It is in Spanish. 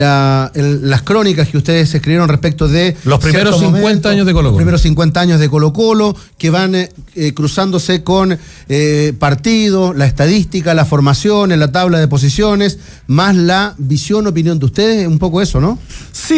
las crónicas que ustedes escribieron respecto de los primeros 50 años de Colo-Colo. Los primeros 50 años de Colo-Colo, que van cruzándose con partidos, la estadística, la formación, en la tabla de posiciones, más la visión, opinión de ustedes, un poco eso, ¿no? Sí.